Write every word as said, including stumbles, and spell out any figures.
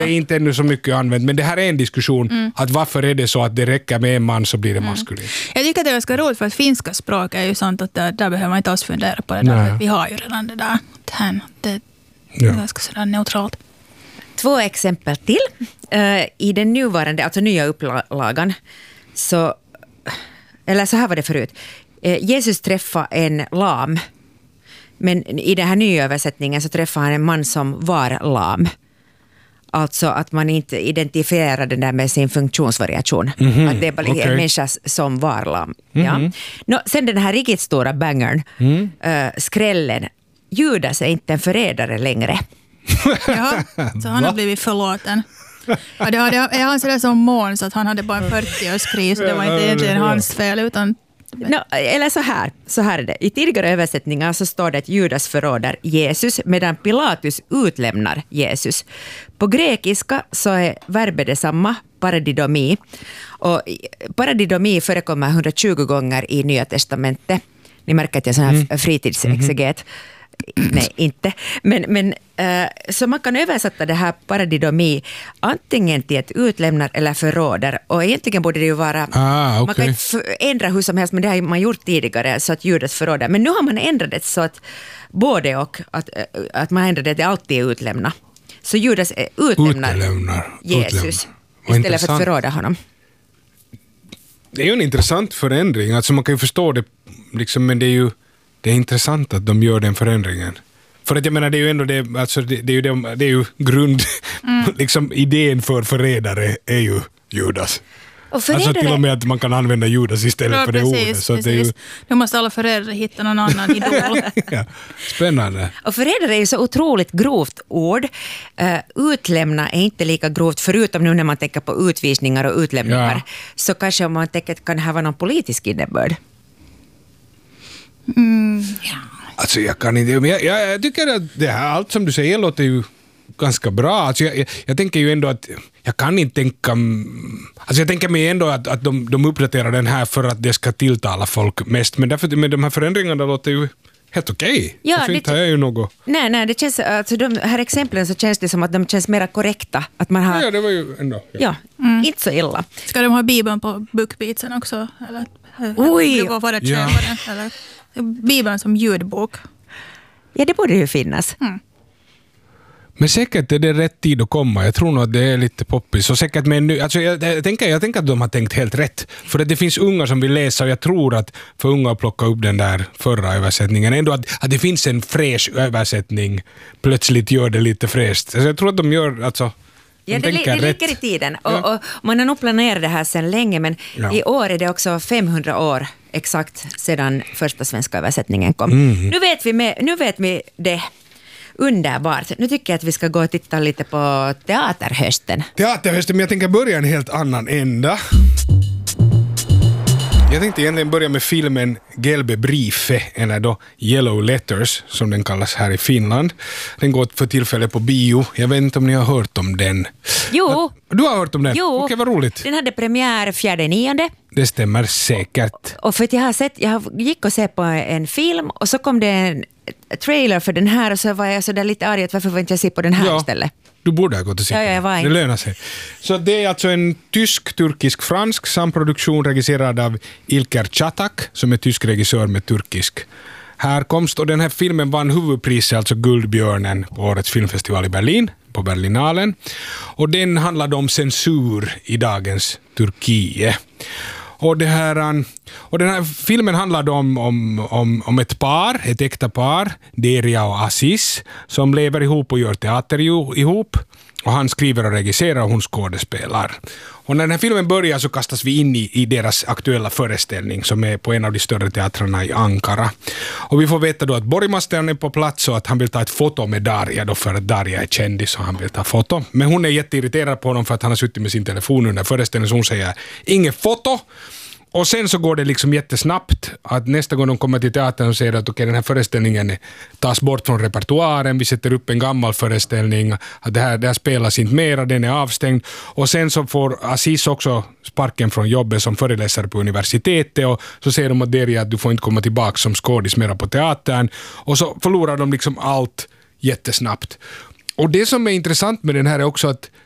Det är inte ännu så mycket använt, men det här är en diskussion mm. att varför är det så att det räcker med en man så blir det maskulin. Mm. Jag tycker att det är ganska roligt för att finska språk är ju sånt att där, där behöver man inte alls fundera på det där. För vi har ju redan det där. Det, det, det är ganska sådär neutralt. Två exempel till. Uh, I den nuvarande, alltså nya upplagan, så, eller så här var det förut. Uh, Jesus träffade en lam, men i den här nya översättningen så träffade han en man som var lam. Alltså att man inte identifierar den där med sin funktionsvariation. Mm-hmm. Att det är bara okay. en människa som var lam. Mm-hmm. Ja. Nå, sen den här riktigt stora bangern, mm. uh, skrällen. Judas är inte en förrädare längre. Ja, så han har blivit förlåten. Ja, det hade, är han sådär som Måns att han hade bara en fyrtio-årskris och det var inte egentligen hans fel utan... No, eller så här, så här är det. I tidigare översättningar så står det att Judas förråder Jesus medan Pilatus utlämnar Jesus. På grekiska så är verbet detsamma, paradidomi. Och paradidomi förekommer hundratjugo gånger i Nya testamentet. Ni märker att jag är sån här mm. fritidsexeget. Nej, inte. Men, men uh, så man kan översätta det här paradidomi antingen till ett utlämnar eller förråder. Och egentligen borde det ju vara... Ah, okay. Man kan inte ändra hur som helst, men det har man gjort tidigare så att Judas förråder. Men nu har man ändrat det så att både och, att, att man ändrar det till alltid utlämna. Så Judas utlämnar, utlämnar Jesus utlämnar. Istället för att förråda honom. Det är ju en intressant förändring. Alltså man kan ju förstå det, liksom, men det är ju det är intressant att de gör den förändringen. För att jag menar, det är ju ändå det, alltså det, det är ju det, det är ju grund, mm. liksom idén för förrädare är ju Judas. Och förrädare... Alltså till och med att man kan använda Judas istället ja, för precis, det ordet. Så det är ju... Nu måste alla förrädare hitta någon annan idol. Ja, spännande. Och förrädare är ju så otroligt grovt ord. Uh, utlämna är inte lika grovt, förutom nu när man tänker på utvisningar och utlämningar. Ja. Så kanske om man tänker att kan det här vara någon politisk innebörd. Mm, ja. Alltså jag kan inte, men jag, jag, jag tycker att det här, allt som du säger låter ju ganska bra. Alltså jag, jag, jag tänker ju ändå att jag kan inte tänka, alltså jag tänker mig ändå att, att de, de uppdaterar den här för att det ska tilltala folk mest, men därför med de här förändringarna låter ju helt okej. Okay. Ja, det inte är ju något. Nej, nej, det känns, alltså de här exemplen så känns det som att de känns mer korrekta. Att man har, ja, det var ju ändå. Ja, ja mm. inte så illa. Ska de ha Bibeln på bookbeatsen också? Eller? Oj! Ja. Eller Bibeln som ljudbok. Ja, det borde ju finnas. Mm. Men säkert är det rätt tid att komma. Jag tror nog att det är lite poppis. Och säkert med nu, alltså jag, jag, tänker, jag tänker att de har tänkt helt rätt. För att det finns unga som vill läsa och jag tror att för unga att plocka upp den där förra översättningen. Ändå att, att det finns en fräsch översättning plötsligt gör det lite fräscht. Alltså jag tror att de gör... Alltså, ja, det, det ligger i tiden. Ja. Och, och man har nog planerat det här sedan länge, men ja. I år är det också femhundra år exakt sedan första svenska översättningen kom. Mm. Nu, vet vi med, nu vet vi det underbart. Nu tycker jag att vi ska gå och titta lite på teaterhösten. Teaterhösten, men jag tänker börja en helt annan ända. Jag tänkte egentligen börja med filmen Gelbe Briefe, eller då Yellow Letters, som den kallas här i Finland. Den går för tillfället på bio. Jag vet inte om ni har hört om den. Jo. Du har hört om den? Jo. Okej, vad roligt. Den hade premiär fjärde nionde. Det stämmer säkert. Och, och för att jag har sett, jag gick och se på en film och så kom det en trailer för den här och så var jag så där lite arg att varför var inte jag se på den här ja. Istället? Du borde ha gått och se ja, ja, det. Det lönar sig. Så det är alltså en tysk, turkisk, fransk samproduktion regisserad av Ilker Çatak som är tysk regissör med turkisk härkomst. Och den här filmen vann huvudpriset, alltså Guldbjörnen, på årets filmfestival i Berlin, på Berlinalen. Och den handlade om censur i dagens Turkiet. Och, det här, och den här filmen handlade om, om, om, om ett par, ett äkta par, Deria och Aziz, som lever ihop och gör teater ihop. Och han skriver och regisserar och hon skådespelar. Och när den här filmen börjar så kastas vi in i, i deras aktuella föreställning som är på en av de större teatrarna i Ankara. Och vi får veta då att borgmästaren är på plats och att han vill ta ett foto med Darja då för att Darja är kändis och han vill ta foto. Men hon är jätteirriterad på honom för att han har suttit med sin telefon under föreställningen så hon säger inget foto. Och sen så går det liksom jättesnabbt att nästa gång de kommer till teatern och säger att okej, den här föreställningen tas bort från repertoaren, vi sätter upp en gammal föreställning, att det här, det här spelas inte mera, den är avstängd. Och sen så får Aziz också sparken från jobbet som föreläsare på universitetet och så säger de att det är att du får inte komma tillbaka som skådis mera på teatern. Och så förlorar de liksom allt jättesnabbt. Och det som är intressant med den här är också att